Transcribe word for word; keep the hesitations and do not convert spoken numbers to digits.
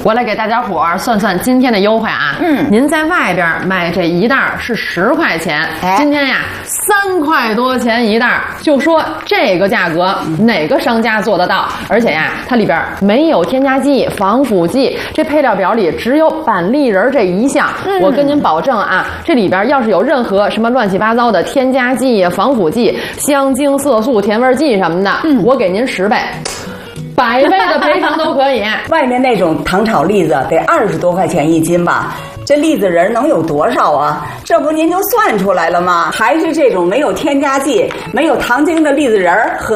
我来给大家伙儿算算今天的优惠啊。嗯，您在外边买这一袋是十块钱，哎、今天呀三块多钱一袋，就说这个价格哪个商家做得到？而且呀，它里边没有添加剂、防腐剂，这配料表里只有板栗仁这一项。嗯、我跟您保证啊，这里边要是有任何什么乱七八糟的添加剂、防腐剂、香精、色素、甜味剂什么的，嗯，我给您十倍。百倍的赔偿都可以。 外面那种糖炒栗子得二十多块钱一斤吧，这栗子仁能有多少啊？这不您就算出来了吗？还是这种没有添加剂、没有糖精的栗子仁和